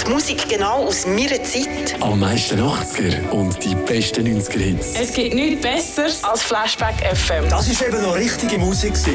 die Musik genau aus meiner Zeit. Am meisten 80er und die besten 90er-Hits. Es gibt nichts Besseres als Flashback FM. Das war eben noch richtige Musik.